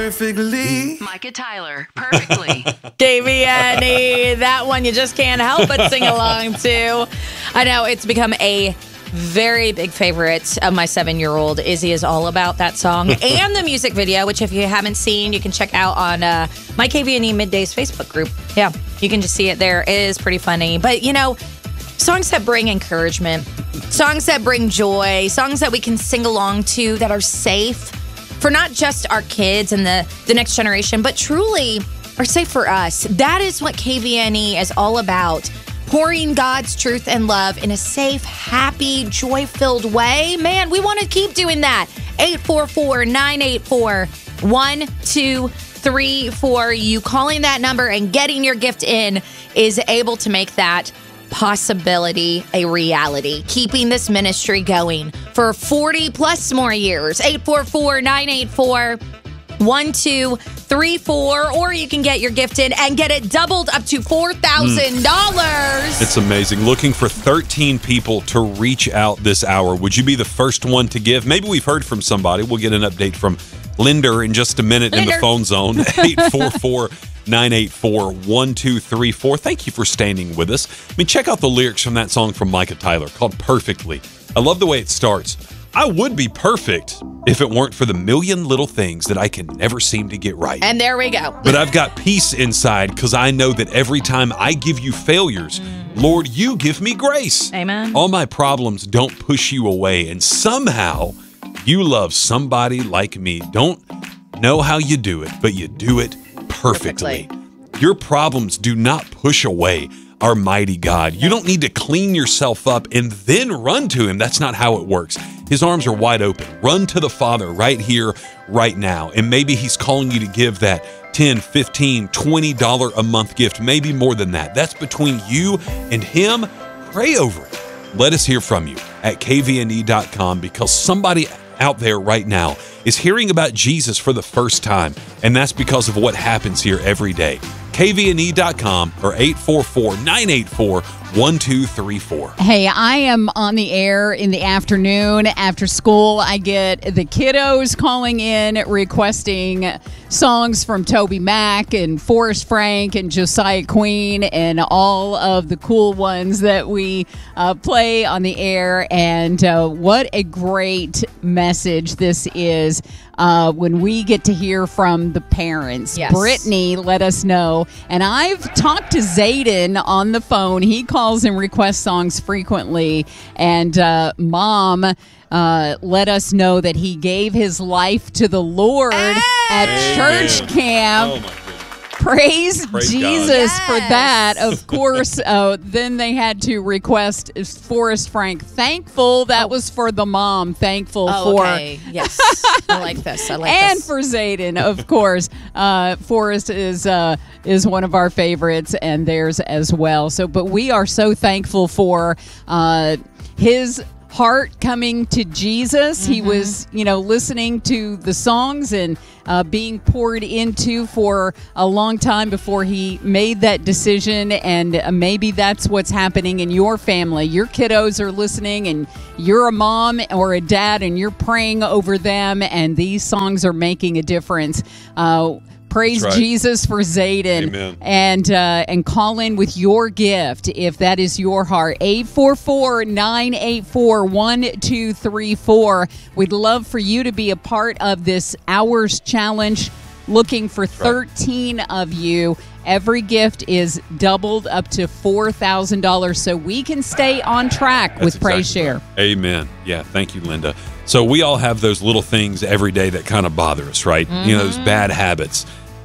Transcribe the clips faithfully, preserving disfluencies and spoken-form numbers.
perfectly. Micah Tyler, perfectly. K V N E, that one you just can't help but sing along to. I know it's become a very big favorite of my seven-year-old. Izzy is all about that song and the music video, which if you haven't seen, you can check out on uh, my K V N E Middays Facebook group. Yeah, you can just see it there. It is pretty funny. But, you know, songs that bring encouragement, songs that bring joy, songs that we can sing along to that are safe for not just our kids and the, the next generation, but truly are safe for us. That is what K V N E is all about. Pouring God's truth and love in a safe, happy, joy-filled way. Man, we want to keep doing that. eight four four, nine eight four, one two three four. You calling that number and getting your gift in is able to make that possibility a reality. Keeping this ministry going for forty plus more years. eight four four, nine eight four, one two three four, or you can get your gift in and get it doubled up to four thousand dollars. Mm. It's amazing. Looking for thirteen people to reach out this hour. Would you be the first one to give? Maybe we've heard from somebody. We'll get an update from Linder in just a minute Linder. in the phone zone. eight four four, nine eight four, one two three four. Thank you for standing with us. I mean, check out the lyrics from that song from Micah Tyler called Perfectly. I love the way it starts. I would be perfect if it weren't for the million little things that I can never seem to get right. And there we go. But I've got peace inside because I know that every time I give you failures, mm. Lord, you give me grace. Amen. All my problems don't push you away. And somehow you love somebody like me. Don't know how you do it, but you do it perfectly. perfectly. Your problems do not push away our mighty God. You don't need to clean yourself up and then run to him. That's not how it works. His arms are wide open. Run to the Father right here, right now. And maybe he's calling you to give that ten, fifteen, twenty dollars a month gift, maybe more than that. That's between you and him. Pray over it. Let us hear from you at K V N E dot com because somebody out there right now is hearing about Jesus for the first time, and that's because of what happens here every day. K V N E dot com or eight four four, nine eight four, one two three four. Hey, I am on the air in the afternoon after school. I get the kiddos calling in requesting songs from Toby Mac and Forrest Frank and Josiah Queen and all of the cool ones that we uh, play on the air. And uh, what a great message this is. Uh, when we get to hear from the parents. Yes. Brittany let us know. And I've talked to Zayden on the phone. He calls and requests songs frequently. And uh, Mom uh, let us know that he gave his life to the Lord hey! at church camp. Oh, my goodness. Praise, Praise Jesus yes. for that. Of course, uh, then they had to request Forrest Frank. Thankful, that oh. was for the mom. Thankful oh, for... Okay. Yes, I like this. I like and this. for Zayden, of course. Uh, Forrest is uh, is one of our favorites and theirs as well. So, but we are so thankful for uh, his heart coming to Jesus. Mm-hmm. He was, you know, listening to the songs and uh, being poured into for a long time before he made that decision. And uh, maybe that's what's happening in your family. Your kiddos are listening and you're a mom or a dad and you're praying over them and these songs are making a difference. Uh, Praise right. Jesus for Zayden. Amen. And uh, and call in with your gift if that is your heart. eight four four, nine eight four, one two three four. We'd love for you to be a part of this hours challenge. Looking for thirteen right. of you. Every gift is doubled up to four thousand dollars so we can stay on track That's with Praise exactly Share. Right. Amen. Yeah, thank you, Linda. So we all have those little things every day that kind of bother us, right? Mm-hmm. You know, those bad habits.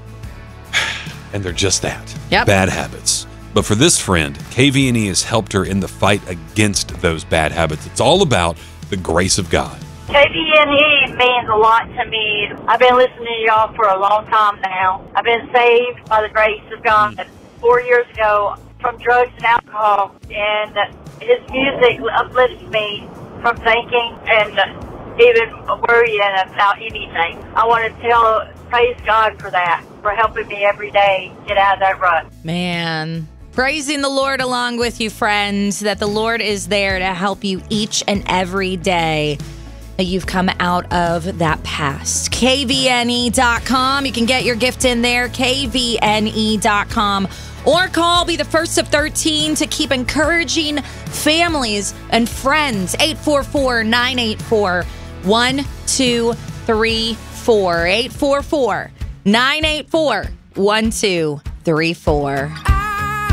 And they're just that, yep. bad habits. But for this friend, K V N E has helped her in the fight against those bad habits. It's all about the grace of God. K V N E means a lot to me. I've been listening to y'all for a long time now. I've been saved by the grace of God four years ago from drugs and alcohol, and his music uplifts me from thinking and even worrying about anything. I want to tell, praise God for that, for helping me every day get out of that rut. Man, praising the Lord along with you, friends, that the Lord is there to help you each and every day that you've come out of that past. K V N E dot com. You can get your gift in there, K V N E dot com. Or call, be the first of thirteen to keep encouraging families and friends. eight four four, nine eight four, one two three four. eight four four, nine eight four, one two three four.